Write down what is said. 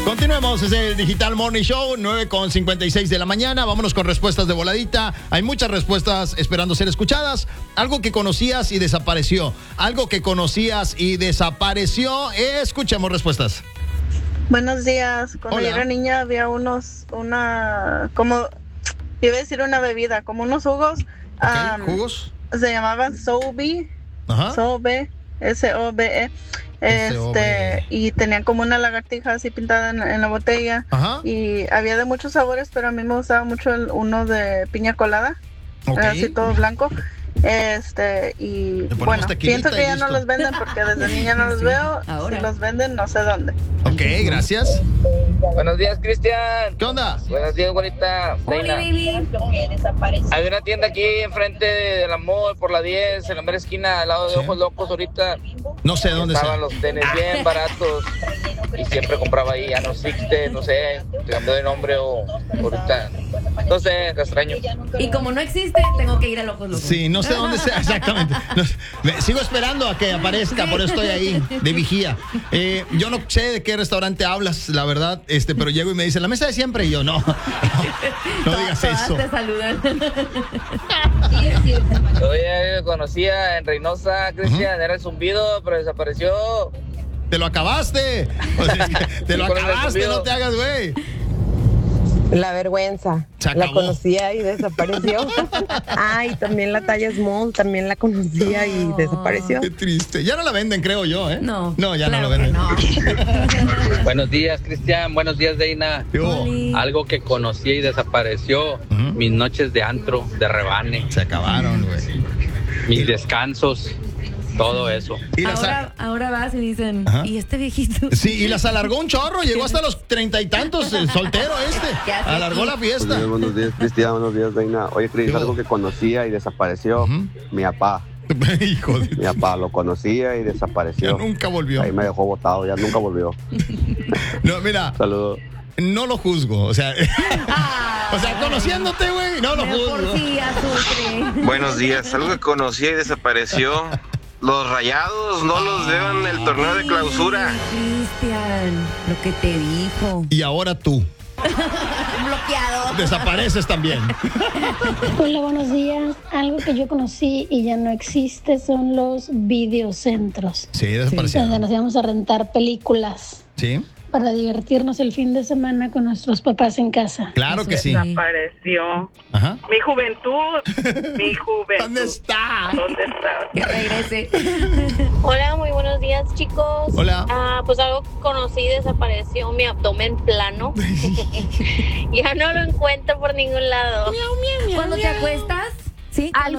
Continuemos, es el Digital Morning Show, 9:56 de la mañana. Vámonos con respuestas de voladita. Hay muchas respuestas esperando ser escuchadas. Algo que conocías y desapareció. Algo que conocías y desapareció. Escuchemos respuestas. Buenos días. Cuando yo era niña había iba a decir una bebida, como unos jugos. ¿Jugos? Se llamaban Sobe. Ajá. Sobe, S-O-B-E. Y tenían como una lagartija así pintada en la botella. Ajá. Y había de muchos sabores, pero a mí me gustaba mucho uno de piña colada. Era así todo blanco. Y bueno, siento que ya no los venden porque desde niña no los veo. Ahora. Si los venden, no sé dónde. Ok, gracias. Buenos días, Cristian. ¿Qué onda? Buenos días, bonita. Hola, baby. Hay una tienda aquí enfrente de la mall por la 10, en la mera esquina, al lado de Ojos Locos ahorita. No sé dónde estaban sea. los tenis bien baratos y siempre compraba ahí. Ya no existe, no sé, cambió de nombre o ahorita. No sé, te extraño. Y como no existe, tengo que ir al Ojos Locos. Sí, no sé dónde sea exactamente. Sigo esperando a que aparezca, por eso estoy ahí, de vigía. Yo no sé de qué restaurante hablas, la verdad, pero llego y me dicen, la mesa de siempre, y yo, no digas eso. Te saludan. Yo ya conocía en Reynosa, Cristian, era el Zumbido, pero desapareció. ¡Te lo acabaste! O sea, es que te lo acabaste, no te hagas, güey. La vergüenza. La conocía y desapareció. Ay, también la talla small, también la conocía y desapareció. Qué triste. Ya no la venden, creo yo, ¿eh? No, ya claro no la venden. No. Buenos días, Cristian. Buenos días, Deina. Algo que conocí y desapareció. Mis noches de antro, de rebane. Se acabaron, güey. Mis descansos. Todo eso. Ahora vas y dicen, ¿y este viejito? Sí, y las alargó un chorro, llegó hasta los 30 y tantos, el soltero alargó la fiesta. Buenos días, Cristian, buenos días, Deina. Oye, Cris, algo que conocía y desapareció, mi papá. Hijo de... Mi papá lo conocía y desapareció. Ya nunca volvió. Ahí me dejó botado, ya nunca volvió. No, mira. Saludos. No lo juzgo, o sea, conociéndote, güey, no lo juzgo. Buenos días, algo que conocí y desapareció. Los Rayados no los veo en el torneo de clausura. Cristian, lo que te dijo. Y ahora tú. Bloqueado. Desapareces también. Hola, buenos días. Algo que yo conocí y ya no existe son los videocentros. Sí, desaparecieron. Donde nos íbamos a rentar películas. Sí. Para divertirnos el fin de semana con nuestros papás en casa. Claro que sí. Desapareció. Ajá. Mi juventud. ¿Dónde está? Que regrese. Hola, muy buenos días, chicos. Hola. Pues algo que conocí y desapareció, mi abdomen plano. Ya no lo encuentro por ningún lado. Cuando te acuestas, sí.